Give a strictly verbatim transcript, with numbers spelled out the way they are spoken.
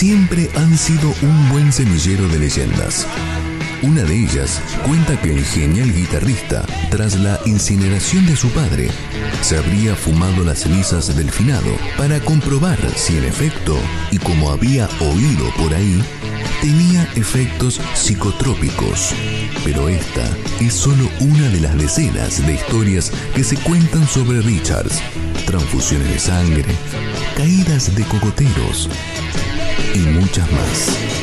siempre han sido un buen semillero de leyendas. Una de ellas cuenta que el genial guitarrista, tras la incineración de su padre, se habría fumado las cenizas del finado para comprobar si en efecto, y como había oído por ahí, tenía efectos psicotrópicos. Pero esta es solo una de las decenas de historias que se cuentan sobre Richards: transfusiones de sangre, caídas de cocoteros y muchas más.